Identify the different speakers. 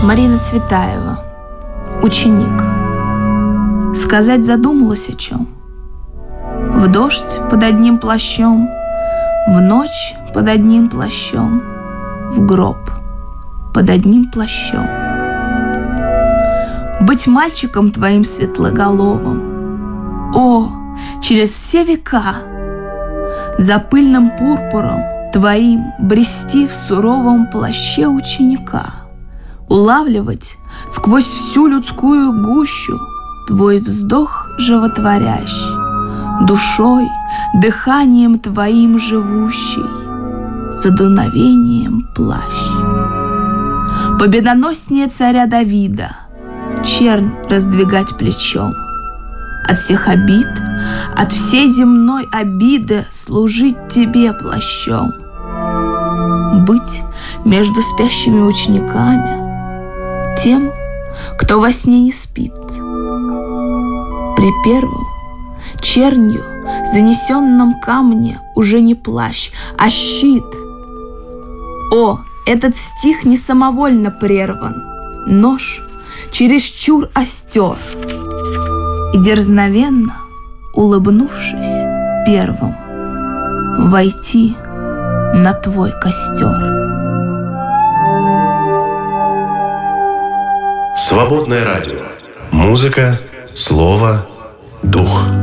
Speaker 1: Марина Цветаева. Ученик. Сказать задумалась о чем? В дождь под одним плащом, в ночь под одним плащом, в гроб под одним плащом. Быть мальчиком твоим светлоголовым, о, через все века, за пыльным пурпуром твоим брести в суровом плаще ученика, улавливать сквозь всю людскую гущу твой вздох животворящий, душой, дыханием твоим живущий, за дуновением плащ. Победоноснее царя Давида чернь раздвигать плечом, от всех обид, от всей земной обиды служить тебе плащом. Быть между спящими учениками тем, кто во сне не спит. При первом чернью занесенном камне уже не плащ, а щит. О, этот стих не самовольно прерван, нож чересчур остер, и дерзновенно, улыбнувшись первым, войти на твой костер.
Speaker 2: Свободное радио. Музыка, слово, дух.